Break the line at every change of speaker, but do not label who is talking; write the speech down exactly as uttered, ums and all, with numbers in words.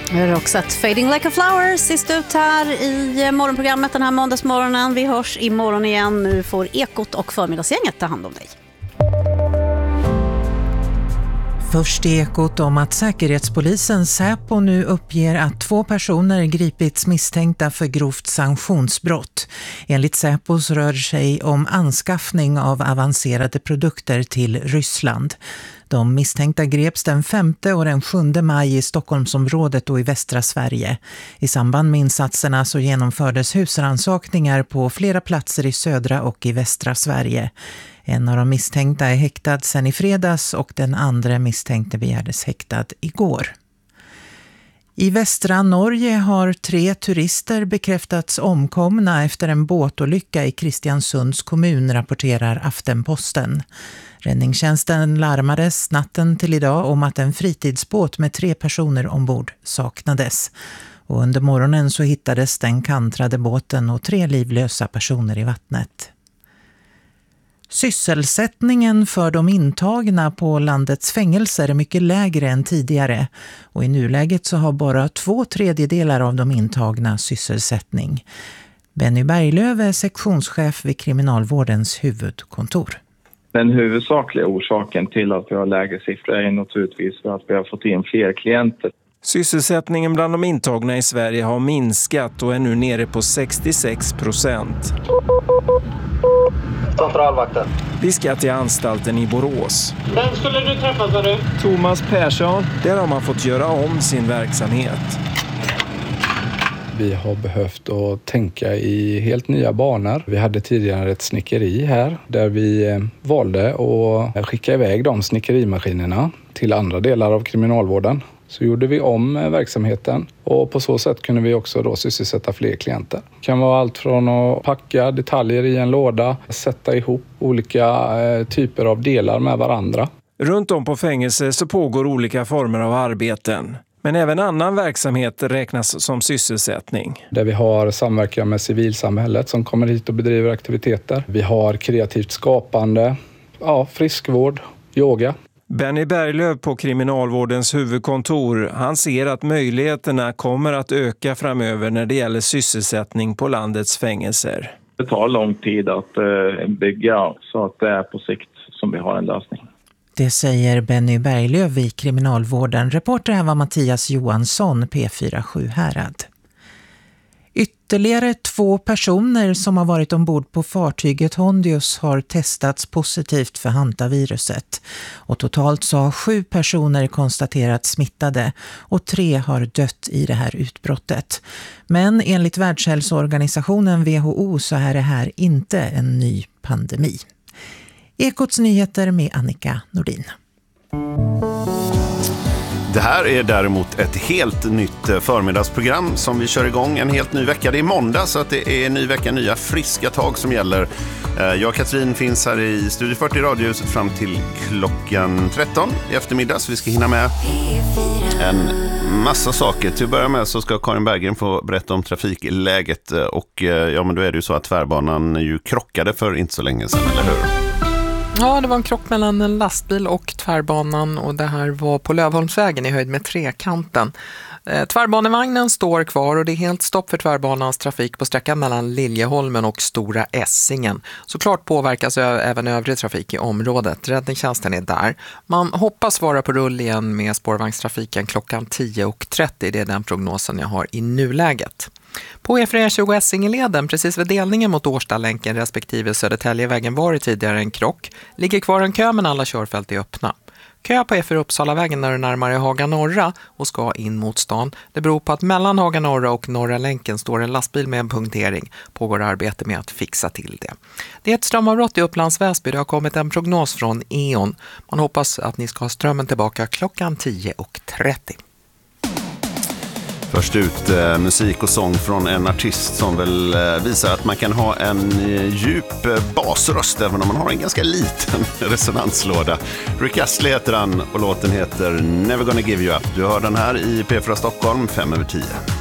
Roxette, Fading Like a Flower, sist ut här i morgonprogrammet den här måndagsmorgonen. Vi hörs imorgon igen. Nu får Ekot och förmiddagsgänget ta hand om dig.
Först i Ekot om att säkerhetspolisen Säpo nu uppger att två personer gripits misstänkta för grovt sanktionsbrott. Enligt Säpos rör sig om anskaffning av avancerade produkter till Ryssland. De misstänkta greps den femte och den sjunde maj i Stockholmsområdet och i västra Sverige. I samband med insatserna så genomfördes husrannsakningar på flera platser i södra och i västra Sverige. En av de misstänkta är häktad sedan i fredags och den andra misstänkte begärdes häktad igår. I västra Norge har tre turister bekräftats omkomna efter en båtolycka i Kristiansunds kommun, rapporterar Aftenposten. Räddningstjänsten larmades natten till idag om att en fritidsbåt med tre personer ombord saknades. Och under morgonen så hittades den kantrade båten och tre livlösa personer i vattnet. Sysselsättningen för de intagna på landets fängelser är mycket lägre än tidigare och i nuläget så har bara två tredjedelar av de intagna sysselsättning. Benny Berglöf är sektionschef vid Kriminalvårdens huvudkontor.
Den huvudsakliga orsaken till att vi har lägre siffror är naturligtvis för att vi har fått in fler klienter.
Sysselsättningen bland de intagna i Sverige har minskat och är nu nere på sextiosex procent.
Centralvakten.
Vi ska till anstalten i Borås.
Vem skulle du träffa, sa du?
Thomas Persson. Där har man fått göra om sin verksamhet.
Vi har behövt att tänka i helt nya banor. Vi hade tidigare ett snickeri här där vi valde att skicka iväg de snickerimaskinerna till andra delar av kriminalvården. Så gjorde vi om verksamheten och på så sätt kunde vi också då sysselsätta fler klienter. Det kan vara allt från att packa detaljer i en låda, sätta ihop olika typer av delar med varandra.
Runt om på fängelse så pågår olika former av arbeten. Men även annan verksamhet räknas som sysselsättning.
Där vi har samverkan med civilsamhället som kommer hit och bedriver aktiviteter. Vi har kreativt skapande, ja, friskvård, yoga.
Benny Berglöf på Kriminalvårdens huvudkontor, han ser att möjligheterna kommer att öka framöver när det gäller sysselsättning på landets fängelser.
Det tar lång tid att eh, bygga så att det är på sikt som vi har en lösning.
Det säger Benny Berglöf vid Kriminalvården. Reporter här var Mattias Johansson, P fyra sju Härad. Ytterligare två personer som har varit ombord på fartyget Hondius har testats positivt för hantaviruset. Och totalt så har sju personer konstaterats smittade och tre har dött i det här utbrottet. Men enligt Världshälsoorganisationen W H O så är det här inte en ny pandemi. Ekots nyheter med Annika Nordin.
Det här är däremot ett helt nytt förmiddagsprogram som vi kör igång en helt ny vecka. Det är måndag så att det är en ny vecka, nya friska tag som gäller. Jag och Katrin finns här i Studio fyrtio radiohuset fram till klockan tretton i eftermiddag så vi ska hinna med en massa saker. Till att börja med så ska Karin Berggren få berätta om trafikläget och ja, men då är det ju så att tvärbanan ju krockade för inte så länge sedan, eller hur?
Ja, det var en krock mellan en lastbil och tvärbanan och det här var på Lövholmsvägen i höjd med Trekanten. Eh, tvärbanevagnen står kvar och det är helt stopp för tvärbanans trafik på sträckan mellan Liljeholmen och Stora Essingen. Såklart påverkas även övrig trafik i området. Räddningstjänsten är där. Man hoppas vara på rull igen med spårvagnstrafiken klockan tio och trettio. Det är den prognosen jag har i nuläget. På E fyra tjugo Essingeleden, precis vid delningen mot Årstalänken respektive Södertäljevägen var det tidigare en krock. Ligger kvar en kö men alla körfält är öppna. Kö på E fyra Uppsalavägen när du närmare Haga Norra och ska in mot stan. Det beror på att mellan Haga Norra och Norra länken står en lastbil med en punktering. Pågår arbete med att fixa till det. Det är ett strömavbrott i Upplands Väsby. Det har kommit en prognos från E O N. Man hoppas att ni ska ha strömmen tillbaka klockan tio och trettio.
Först ut eh, musik och sång från en artist som väl eh, visar att man kan ha en eh, djup eh, basröst även om man har en ganska liten resonanslåda. Rick Astley heter han och låten heter Never Gonna Give You Up. Du hör den här i P fyra Stockholm, fem över tio.